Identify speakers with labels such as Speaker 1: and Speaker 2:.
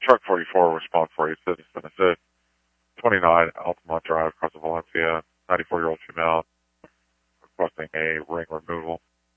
Speaker 1: Truck 44 will respond for you. Citizen Assist. 29 Altamont Drive, Casa Valencia. 94-year-old female requesting a ring removal.